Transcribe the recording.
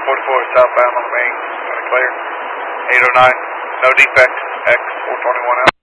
44 southbound on the main, clear. 809, no defect, X 421 out.